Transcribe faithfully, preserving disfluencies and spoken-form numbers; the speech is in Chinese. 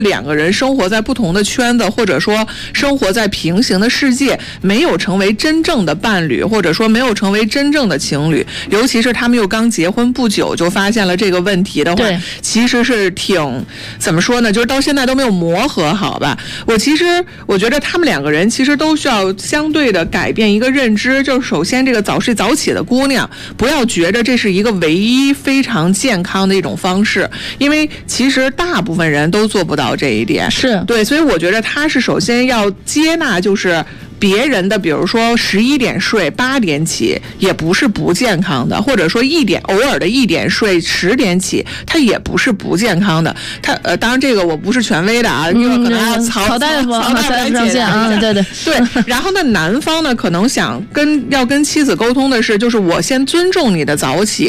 两个人生活在不同的圈子，或者说生活在平行的世界，没有成为真正的伴侣，或者说没有成为真正的情侣，尤其是他们又刚结婚不久就发现了这个问题的话，其实是挺怎么说呢，就是到现在都没有磨合好吧。我其实我觉得他们两个人其实都需要相对的改变一个认知，就是首先这个早睡早起的姑娘不要觉得这是一个唯一非常健康的一种方式，因为其实大部分人都做不到这一点， 是对，所以我觉得他是首先要接纳，就是别人的，比如说十一点睡八点起，也不是不健康的，或者说一点偶尔的一点睡十点起，它也不是不健康的。他呃，当然这个我不是权威的啊，因为可能要曹曹大夫曹大夫来解释啊， 对对对。然后呢，男方呢可能想跟要跟妻子沟通的是，就是我先尊重你的早起。